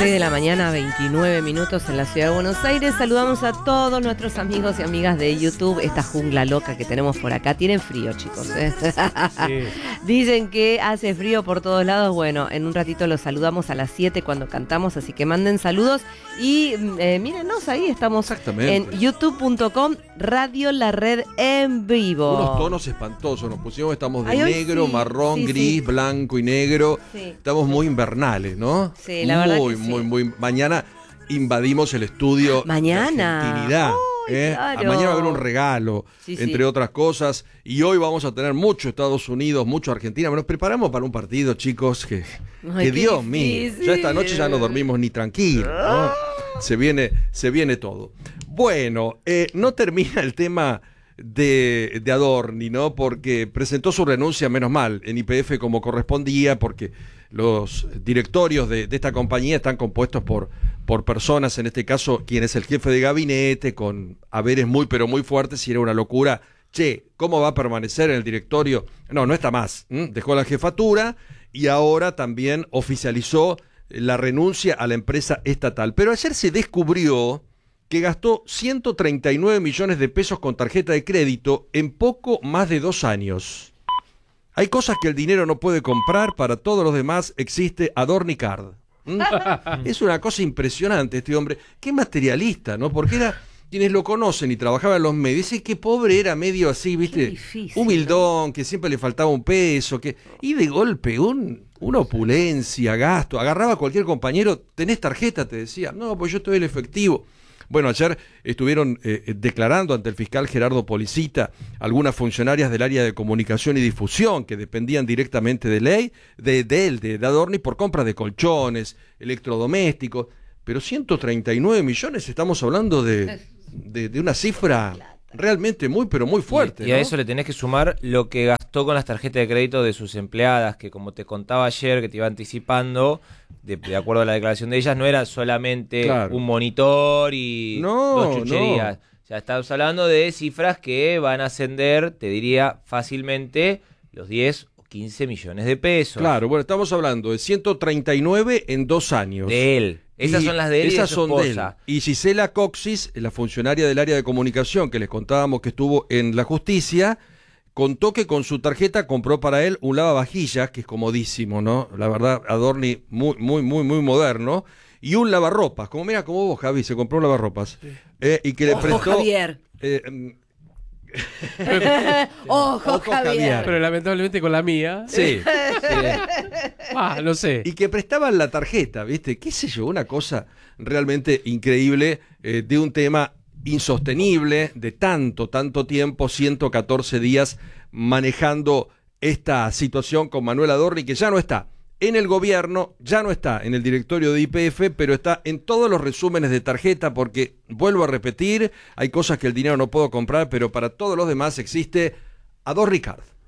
6 de la mañana, 29 minutos en la ciudad de Buenos Aires. Saludamos a todos nuestros amigos y amigas de YouTube. Esta jungla loca que tenemos por acá. Tienen frío, chicos, ¿eh? Sí. Dicen que hace frío por todos lados. Bueno, en un ratito los saludamos a las 7 cuando cantamos, así que manden saludos. Y mírenos, ahí estamos en youtube.com, Radio La Red en vivo. Unos tonos espantosos nos pusimos, estamos de negro, sí, marrón, gris, blanco y negro. Sí. Estamos muy invernales, ¿no? Sí, la verdad que muy. Mañana invadimos el estudio. Mañana. De Argentinidad. Claro. Mañana va a haber un regalo, entre otras cosas. Y hoy vamos a tener mucho Estados Unidos, mucho Argentina. Nos preparamos para un partido, chicos, que Dios mío. Ya esta noche ya no dormimos ni tranquilos, ¿no? Se viene todo. Bueno, no termina el tema de Adorni, ¿no? Porque presentó su renuncia, menos mal, en YPF como correspondía, porque los directorios de esta compañía están compuestos por personas, en este caso, quien es el jefe de gabinete, con haberes muy, pero muy fuertes, y era una locura. Che, ¿cómo va a permanecer en el directorio? No está más. Dejó la jefatura y ahora también oficializó la renuncia a la empresa estatal. Pero ayer se descubrió que gastó 139 millones de pesos con tarjeta de crédito en poco más de 2 años. Hay cosas que el dinero no puede comprar, para todos los demás existe Adorni Card. Es una cosa impresionante este hombre. Qué materialista, ¿no? Porque era, quienes lo conocen y trabajaban en los medios, dicen que pobre era, medio así, ¿viste? Difícil, humildón, ¿no? Que siempre le faltaba un peso, y de golpe una opulencia, gasto. Agarraba a cualquier compañero, ¿tenés tarjeta?, te decía. No, pues yo te doy el efectivo. Bueno, ayer estuvieron declarando ante el fiscal Gerardo Policita algunas funcionarias del área de comunicación y difusión que dependían directamente de Adorni, por compra de colchones, electrodomésticos. Pero 139 millones, estamos hablando de una cifra realmente muy, pero muy fuerte. Y a eso le tenés que sumar lo que gastó con las tarjetas de crédito de sus empleadas, que como te contaba ayer, que te iba anticipando, de acuerdo a la declaración de ellas, no era solamente un monitor y dos chucherías. O sea, estamos hablando de cifras que van a ascender, te diría fácilmente, los 10 o 15 millones de pesos. Claro, bueno, estamos hablando de 139 en 2 años. De él. Esas son las de él y de su esposa. Y Gisela Coxis, la funcionaria del área de comunicación que les contábamos que estuvo en la justicia, contó que con su tarjeta compró para él un lavavajillas, que es comodísimo, ¿no? La verdad, Adorni muy moderno, y un lavarropas, como vos, Javi, se compró un lavarropas. Sí. Y que le prestó... Javier. Ojo, Javier. Pero lamentablemente con la mía. Sí. No sé. Y que prestaban la tarjeta, ¿viste? Qué sé yo, una cosa realmente increíble, de un tema insostenible, de tanto tiempo, 114 días manejando esta situación con Manuel Adorni, que ya no está en el gobierno, ya no está en el directorio de YPF, pero está en todos los resúmenes de tarjeta, porque, vuelvo a repetir, hay cosas que el dinero no puedo comprar, pero para todos los demás existe Adorni Card.